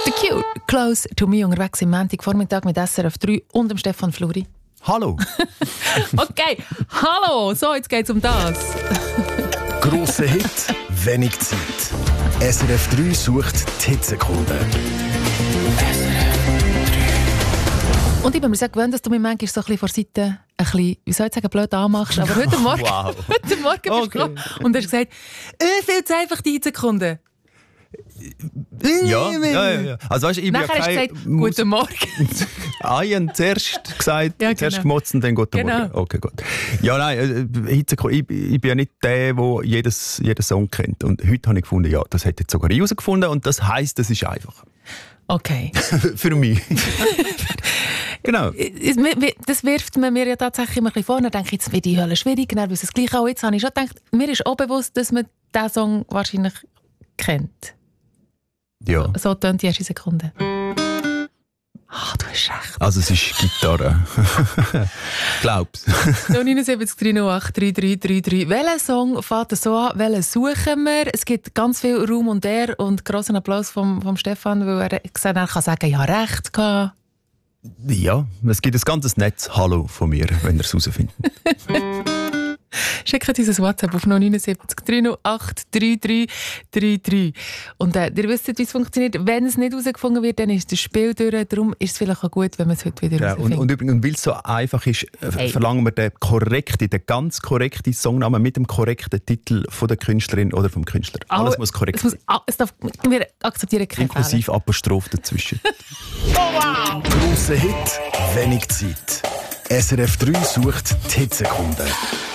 The Cure, Close to Me, unterwegs im Montagvormittag mit SRF 3 und dem Stefan Fluri. Hallo. Okay, hallo, so, jetzt geht's um das. Grosser Hit, wenig Zeit. SRF 3 sucht die Hitsekunden. Und ich bin mir sehr gewöhnt, dass du mich manchmal so ein bisschen vor Seite ein bisschen, wie soll ich sagen, blöd anmachst. Aber heute Morgen, heute Morgen bist du gekommen und hast gesagt, viel zu einfach die Hitsekunden. Ja. Also, weißt, ich nachher hast du gesagt, guten Morgen. Ich habe zuerst gesagt, Ja, genau. zuerst gemotzt und dann guten Morgen. Okay, gut. Ja, nein, ich bin ja nicht der, der jeden Song kennt. Und heute habe ich gefunden, ja, das hat jetzt sogar ich herausgefunden und das heisst, das ist einfach. Okay. Für mich. Genau. Das wirft man mir ja tatsächlich immer ein bisschen vor. Dann denke ich, jetzt wird die Hölle schwierig, dann ist es gleich auch. Jetzt habe ich schon gedacht, mir ist auch bewusst, dass man diesen Song wahrscheinlich kennt. Ja. So tönt die erste Sekunde. Du hast recht. Also es ist Gitarre. Glaub's. 079 308 3333. Welchen Song fängt so an? Welchen suchen wir? Es gibt ganz viel Raum und Air und grossen Applaus vom Stefan, weil er gesagt hat, er kann sagen, ja, recht gehabt. Ja, es gibt ein ganzes Netz Hallo von mir, wenn ihr es herausfindet. Schickt uns ein WhatsApp auf 079 308 3333. Und ihr wisst, wie es funktioniert. Wenn es nicht herausgefunden wird, dann ist das Spiel durch. Darum ist es vielleicht auch gut, wenn man es heute wieder herausfindet. Und übrigens, weil es so einfach ist, verlangen wir den ganz korrekten Songname mit dem korrekten Titel von der Künstlerin oder vom Künstler. Alles muss korrekt sein. Wir akzeptieren keine Inklusive Apostroph dazwischen. Wow! Grosser Hit, wenig Zeit. SRF 3 sucht die Hitsekunden.